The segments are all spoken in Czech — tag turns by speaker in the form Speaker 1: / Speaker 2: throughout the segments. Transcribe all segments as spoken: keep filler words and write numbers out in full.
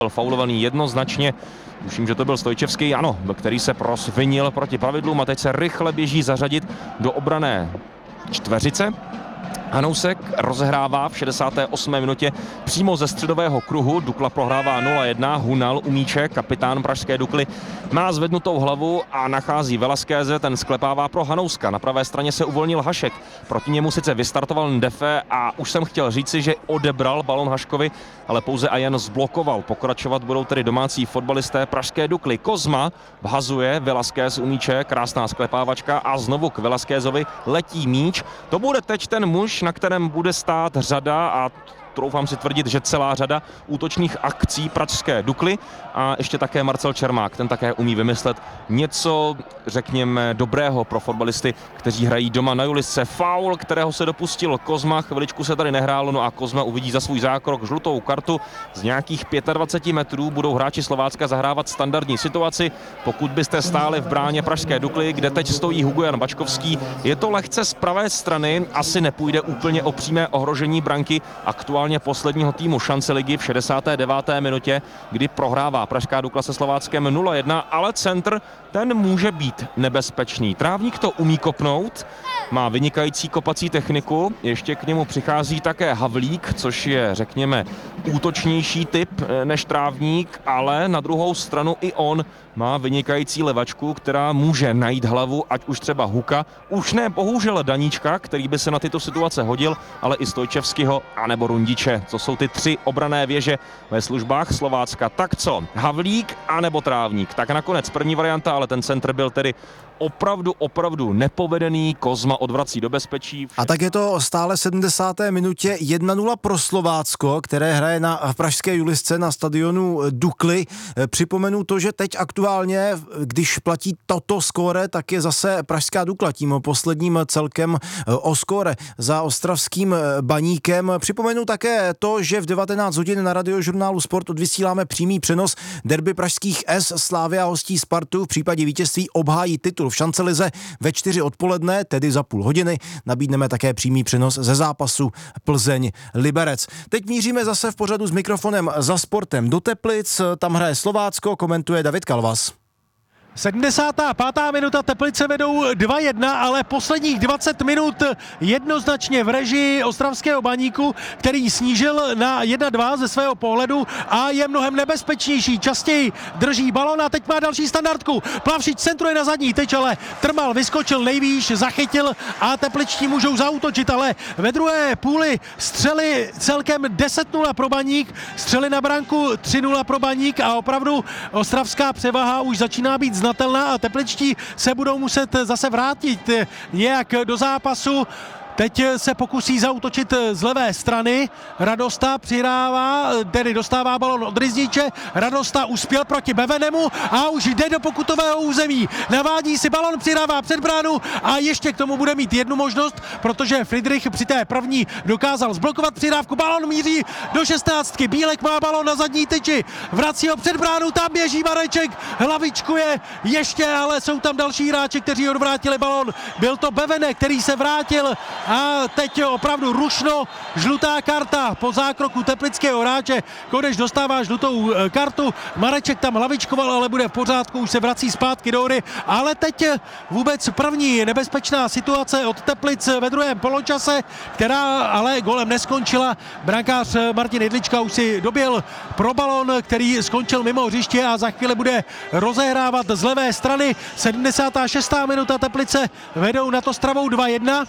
Speaker 1: Byl faulovaný jednoznačně, tuším, že to byl Stojčevský, ano, který se prosvinil proti pravidlům a teď se rychle běží zařadit do obranné čtveřice. Hanousek rozehrává v šedesáté osmé minutě přímo ze středového kruhu. Dukla prohrává nula jedna. Hunal u míče, kapitán pražské Dukly, má zvednutou hlavu a nachází Velasqueze, ten sklepává pro Hanouska. Na pravé straně se uvolnil Hašek. Proti němu sice vystartoval Ndefe a už jsem chtěl říci, že odebral balon Haškovi, ale pouze a jen zblokoval. Pokračovat budou tedy domácí fotbalisté pražské Dukly. Kozma vhazuje, Velasquez u míče, krásná sklepávačka a znovu k Velasquezovi letí míč. To bude teď ten muž, na kterém bude stát řada a troufám si tvrdit, že celá řada útočných akcí pražské Dukly a ještě také Marcel Čermák, ten také umí vymyslet něco, řekněme, dobrého pro fotbalisty, kteří hrají doma na Julisce. Faul, kterého se dopustil Kozma, chviličku se tady nehrálo, no a Kozma uvidí za svůj zákrok žlutou kartu. Z nějakých dvacet pět metrů budou hráči Slovácka zahrávat standardní situaci. Pokud byste stáli v bráně pražské Dukly, kde teď stojí Hugo Jan Bačkovský, je to lehce z pravé strany, asi nepůjde úplně o přímé ohrožení branky aktuálně posledního týmu šance ligy v šedesáté deváté minutě, kdy prohrává pražská Dukla se Slováckem nula jedna, ale centr, ten může být nebezpečný. Trávník to umí kopnout, má vynikající kopací techniku, ještě k němu přichází také Havlík, což je, řekněme, útočnější typ než Trávník, ale na druhou stranu i on má vynikající levačku, která může najít hlavu, ať už třeba Huka, už ne bohužel Daníčka, který by se na tyto situace hodil, ale i Stojčevského anebo Rundiče. To jsou ty tři obranné věže ve službách Slovácka. Tak co, Havlík anebo Trávník? Tak nakonec první varianta, ale ten centr byl tedy opravdu, opravdu nepovedený. Kozma odvrací do bezpečí.
Speaker 2: A tak je to stále sedmdesáté minutě jedna nula pro Slovácko, které hraje na pražské Julisce na stadionu Dukly. Připomenu to, že teď aktuálně, když platí toto skóre, tak je zase pražská Dukla tím posledním celkem o skóre za ostravským Baníkem. Připomenu také to, že v devatenáct hodin na Radiožurnálu Sport odvysíláme přímý přenos derby pražských S. Slavia hostí Spartu. V případě vítězství obhájí titul v šancelize ve čtyři odpoledne, tedy za půl hodiny. Nabídneme také přímý přenos ze zápasu Plzeň Liberec. Teď míříme zase v pořadu s mikrofonem za sportem do Teplic. Tam hraje Slovácko, komentuje David Kalvas.
Speaker 3: sedmdesátá pátá minuta, Teplice vedou dva jedna, ale posledních dvacet minut jednoznačně v režii ostravského Baníku, který snížil na jedna dva ze svého pohledu a je mnohem nebezpečnější. Častěji drží balon a teď má další standardku. Plavšič centruje na zadní tyč, ale Trmal vyskočil nejvýš, zachytil a tepličtí můžou zaútočit, ale ve druhé půli střely celkem deset nula pro Baník, střely na branku tři nula pro Baník a opravdu ostravská převaha už začíná být znatelná a tepličtí se budou muset zase vrátit nějak do zápasu. Teď se pokusí zaútočit z levé strany. Radosta přihrává, tedy dostává balon od Ryzniče. Radosta uspěl proti Bevenemu a už jde do pokutového území. Navádí si balon, přihrává před bránu a ještě k tomu bude mít jednu možnost, protože Friedrich při té první dokázal zblokovat přihrávku. Balon míří do šestnáctky. Bílek má balon na zadní tyči. Vrací ho před bránu, tam běží Mareček. Hlavičkuje ještě, ale jsou tam další hráči, kteří odvrátili balon. Byl to Bevene, který se vrátil. A teď opravdu rušno, žlutá karta po zákroku teplického hráče. Kodeš dostává žlutou kartu, Mareček tam hlavičkoval, ale bude v pořádku, už se vrací zpátky do hry. Ale teď vůbec první nebezpečná situace od Teplic ve druhém poločase, která ale golem neskončila. Brankář Martin Jedlička už si doběl pro balon, který skončil mimo hřiště a za chvíli bude rozehrávat z levé strany. sedmdesátá šestá minuta, Teplice vedou nad Ostravou dva jedna.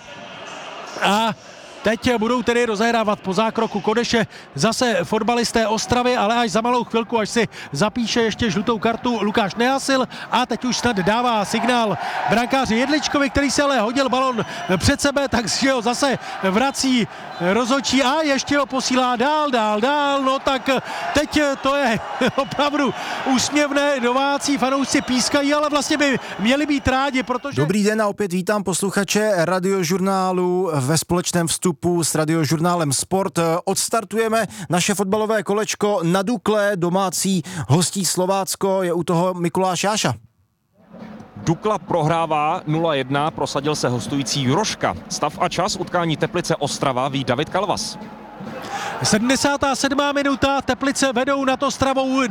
Speaker 3: A teď budou tedy rozehrávat po zákroku Kodeše zase fotbalisté Ostravy, ale až za malou chvilku, až si zapíše ještě žlutou kartu Lukáš Nehasil a teď už snad dává signál brankáři Jedličkovi, který se ale hodil balon před sebe, takže ho zase vrací rozhodčí a ještě ho posílá dál, dál, dál, no tak teď to je opravdu úsměvné, domácí fanoušci pískají, ale vlastně by měli být rádi, protože...
Speaker 2: Dobrý den a opět vítám posluchače Radiožurnálu ve společném vstupu s Radiožurnálem Sport. Odstartujeme naše fotbalové kolečko na Dukle, domácí hostí Slovácko, je u toho Mikuláš Jáša.
Speaker 1: Dukla prohrává nula jedna, prosadil se hostující Juroška. Stav a čas utkání Teplice Ostrava ví David Kalvas.
Speaker 3: sedmdesátá sedmá minuta, Teplice vedou nad Ostravou